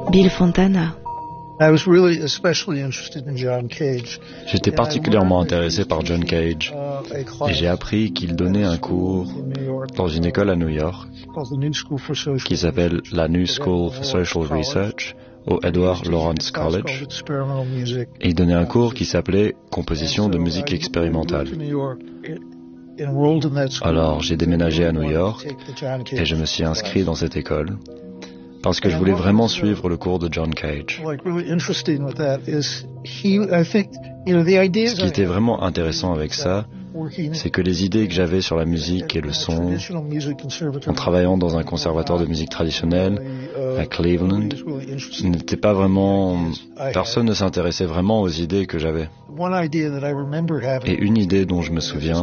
Bill Fontana. J'étais particulièrement intéressé par John Cage et j'ai appris qu'il donnait un cours dans une école à New York qui s'appelle la New School for Social Research au Edward Lawrence College. Et il donnait un cours qui s'appelait Composition de musique expérimentale. Alors j'ai déménagé à New York et je me suis inscrit dans cette école parce que je voulais vraiment suivre le cours de John Cage. Ce qui était vraiment intéressant avec ça, c'est que les idées que j'avais sur la musique et le son, en travaillant dans un conservatoire de musique traditionnelle à Cleveland, n'étaient pas vraiment... Personne ne s'intéressait vraiment aux idées que j'avais. Et une idée dont je me souviens,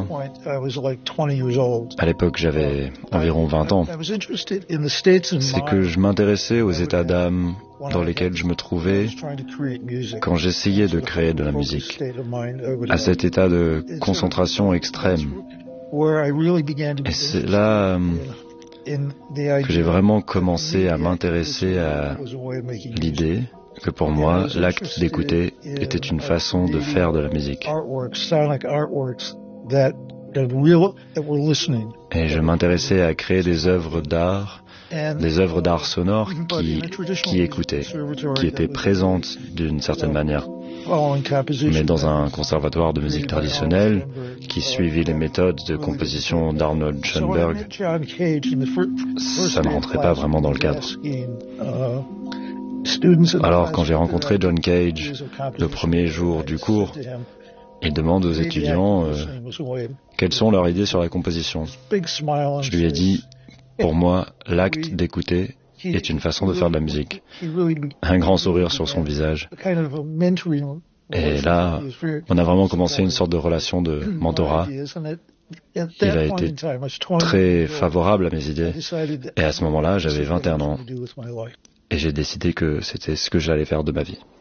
à l'époque j'avais environ 20 ans, c'est que je m'intéressais aux états d'âme dans lesquels je me trouvais quand j'essayais de créer de la musique, à cet état de concentration extrême. Et c'est là que j'ai vraiment commencé à m'intéresser à l'idée que pour moi, l'acte d'écouter était une façon de faire de la musique. Et je m'intéressais à créer des œuvres d'art sonores qui écoutaient, qui étaient présentes d'une certaine manière. Mais dans un conservatoire de musique traditionnelle qui suivit les méthodes de composition d'Arnold Schoenberg, ça ne rentrait pas vraiment dans le cadre. Alors quand j'ai rencontré John Cage le premier jour du cours, il demande aux étudiants quelles sont leurs idées sur la composition. Je lui ai dit, pour moi, l'acte d'écouter est une façon de faire de la musique. Un grand sourire sur son visage. Et là, on a vraiment commencé une sorte de relation de mentorat. Il a été très favorable à mes idées. Et à ce moment-là, j'avais 21 ans. Et j'ai décidé que c'était ce que j'allais faire de ma vie.